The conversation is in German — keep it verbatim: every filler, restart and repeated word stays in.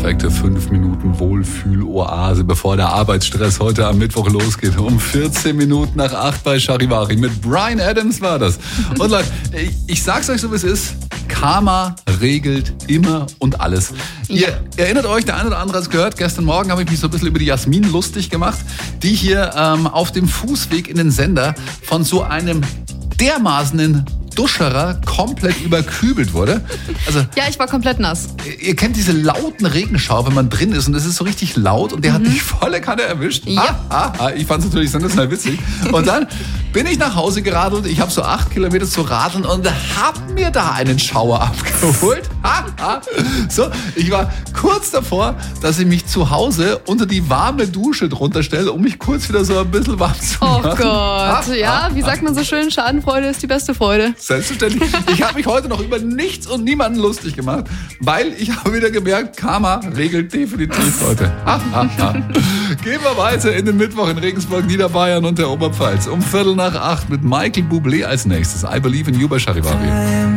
direkte fünf Minuten Wohlfühl-Oase, bevor der Arbeitsstress heute am Mittwoch losgeht. Um vierzehn Minuten nach acht bei Charivari. Mit Bryan Adams war das. Und Leute, ich sag's euch so, wie es ist. Karma regelt immer und alles. Ihr ja. erinnert euch, der eine oder andere hat es gehört, gestern Morgen habe ich mich so ein bisschen über die Jasmin lustig gemacht, die hier ähm, auf dem Fußweg in den Sender von so einem dermaßenen Duscherer komplett überkübelt wurde. Also, ja, ich war komplett nass. Ihr kennt diese lauten Regenschauer, wenn man drin ist und es ist so richtig laut und der mhm. hat mich volle Kanne erwischt. Ja. Ah, ah, ich fand es natürlich sensationell witzig. Und dann bin ich nach Hause geradelt, ich habe so acht Kilometer zu radeln und habe mir da einen Schauer abgeholt. Ah, ah. So, ich war kurz davor, dass ich mich zu Hause unter die warme Dusche drunter stelle, um mich kurz wieder so ein bisschen warm zu machen. Oh Gott, ah, ja, ah, wie sagt man so schön, Schadenfreude ist die beste Freude. Selbstverständlich. Ich habe mich heute noch über nichts und niemanden lustig gemacht, weil ich habe wieder gemerkt, Karma regelt definitiv heute. Ha, ha, ha. Gehen wir weiter in den Mittwoch in Regensburg, Niederbayern und der Oberpfalz. Um Viertel nach acht mit Michael Bublé als nächstes. I Believe in You bei Charivari.